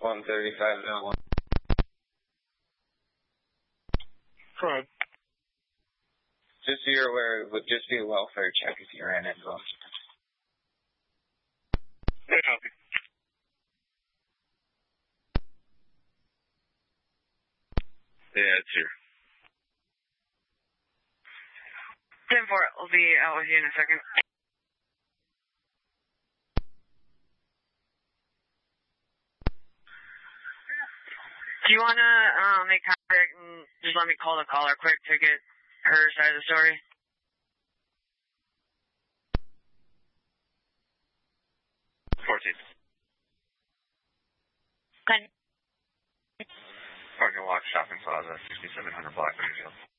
13501. Go ahead. Just so you're aware, it would just be a welfare check if you ran into them. Very happy. Yeah, it's here. 10-4, I'll be out with you in a second. Do you want to make contact and just let me call the caller quick to get her side of the story? Parking lot, shopping plaza, 6700 Black Greenfield.